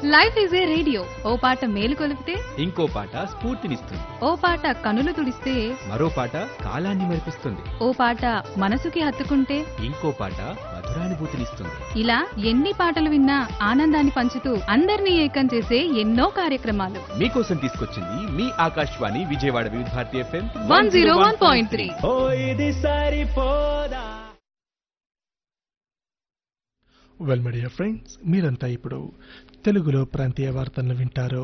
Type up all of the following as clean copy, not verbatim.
Life is a radio ఓ పాట మేలు కొలిపితే ఇంకో పాట స్ఫూర్తినిస్తుంది. ఓ పాట కనులు తుడిస్తే మరో పాట కాలాన్ని మరిపిస్తుంది. ఓ పాట మనసుకి హత్తుకుంటే ఇంకో పాట మధురానుభూతినిస్తుంది. ఇలా ఎన్ని పాటలు విన్నా ఆనందాన్ని పంచుతూ అందరినీ ఏకం చేసే ఎన్నో కార్యక్రమాలు మీకోసం తీసుకొచ్చింది మీ ఆకాశవాణి విజయవాడ వివిధ భారతి FM 101.3. ఓ ఇది సరిపోదా. వెల్ మై డియర్ ఫ్రెండ్స్, మీరంతా ఇప్పుడు తెలుగులో ప్రాంతీయ వార్తలను వింటారు.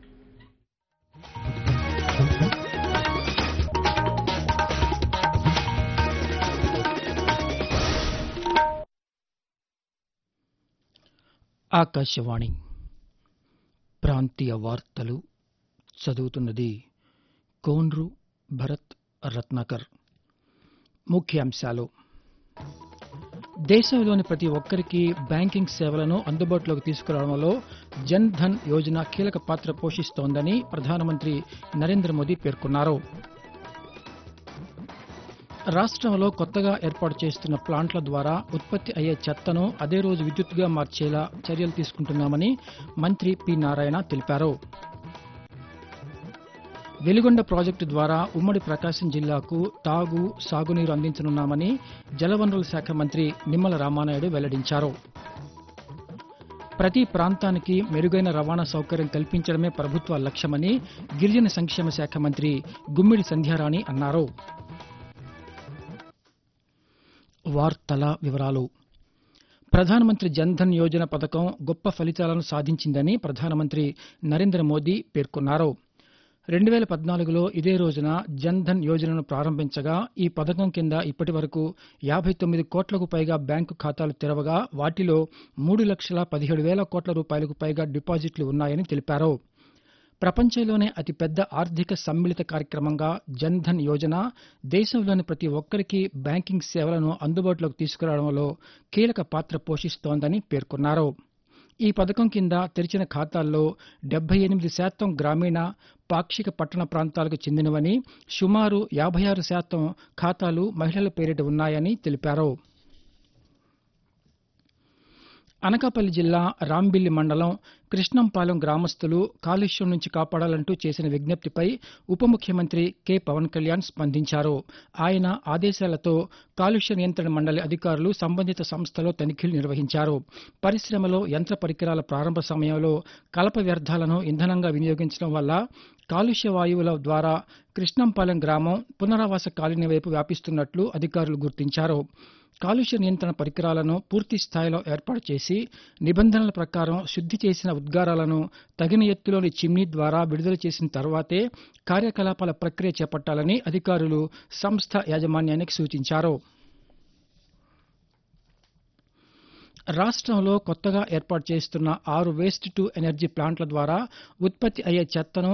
ఆకాశవాణి ప్రాంతీయ వార్తలు చదువుతున్నది కోన్రు భరత్ రత్నాకర్. ముఖ్యాంశాలు: దేశంలోని ప్రతి ఒక్కరికి బ్యాంకింగ్ సేవలను అందుబాటులోకి తీసుకురావడంలో జన్ ధన్ యోజన కీలక పాత్ర పోషిస్తోందని ప్రధానమంత్రి నరేంద్ర మోదీ పేర్కొన్నారు. రాష్ట్రంలో కొత్తగా ఏర్పాటు చేస్తున్న ప్లాంట్ల ద్వారా ఉత్పత్తి అయ్యే చెత్తను అదే రోజు విద్యుత్తుగా మార్చేలా చర్యలు తీసుకుంటున్నామని మంత్రి పి నారాయణ తెలిపారు. వెలిగొండ ప్రాజెక్టు ద్వారా ఉమ్మడి ప్రకాశం జిల్లాకు తాగు, సాగునీరు అందించనున్నామని జలవనరుల శాఖ మంత్రి నిమ్మల రామానాయుడు వెల్లడించారు. ప్రతి ప్రాంతానికి మెరుగైన రవాణా సౌకర్యం కల్పించడమే ప్రభుత్వ లక్ష్యమని గిరిజన సంక్షేమ శాఖ మంత్రి గుమ్మిడి సంధ్యారాణి అన్నారు. వార్తల వివరాలు: ప్రధానమంత్రి జన్ ధన్ యోజన పథకం గొప్ప ఫలితాలను సాధించిందని ప్రధానమంత్రి నరేంద్ర మోదీ పేర్కొన్నారు. 2014లో ఇదే రోజున జన్ ధన్ యోజనను ప్రారంభించగా ఈ పథకం కింద ఇప్పటి వరకు 59 కోట్లకు పైగా బ్యాంకు ఖాతాలు తెరవగా వాటిలో 3,17,000 కోట్ల రూపాయలకు పైగా డిపాజిట్లు ఉన్నాయని తెలిపారు. ప్రపంచంలోనే అతిపెద్ద ఆర్థిక సమ్మిళిత కార్యక్రమంగా జన్ ధన్ యోజన దేశంలోని ప్రతి ఒక్కరికి బ్యాంకింగ్ సేవలను అందుబాటులోకి తీసుకురావడంలో కీలక పాత్ర పోషిస్తోందని పేర్కొన్నారు. ఈ పథకం కింద తెరిచిన ఖాతాల్లో 78% గ్రామీణ, పాక్షిక పట్టణ ప్రాంతాలకు చెందినవని, సుమారు 56% ఖాతాలు మహిళల పేరిట ఉన్నాయని తెలిపారు. అనకాపల్లి జిల్లా రాంబిల్లి మండలం కృష్ణంపాలెం గ్రామస్తులు కాలుష్యం నుంచి కాపాడాలంటూ చేసిన విజ్ఞప్తిపై ఉప ముఖ్యమంత్రి కె పవన్ కళ్యాణ్ స్పందించారు. ఆయన ఆదేశాలతో కాలుష్య నియంత్రణ మండలి అధికారులు సంబంధిత సంస్థలో తనిఖీలు నిర్వహించారు. పరిశ్రమలో యంత్ర పరికరాల ప్రారంభ సమయంలో కలప వ్యర్థాలను ఇంధనంగా వినియోగించడం వల్ల కాలుష్య వాయువుల ద్వారా కృష్ణంపాలెం గ్రామం పునరావాస కాలనీ వైపు వ్యాపిస్తున్నట్లు అధికారులు గుర్తించారు. కాలుష్య నియంత్రణ పరికరాలను పూర్తి స్థాయిలో ఏర్పాటు చేసి నిబంధనల ప్రకారం శుద్ధి చేసిన ఉద్గారాలను తగిన ఎత్తులోని చిమ్నీ ద్వారా విడుదల చేసిన తర్వాతే కార్యకలాపాల ప్రక్రియ చేపట్టాలని అధికారులు సంస్థ యాజమాన్యానికి సూచించారు. రాష్ట్రంలో కొత్తగా ఏర్పాటు చేస్తున్న 6 వేస్ట్ టు ఎనర్జీ ప్లాంట్ల ద్వారా ఉత్పత్తి అయ్యే చెత్తను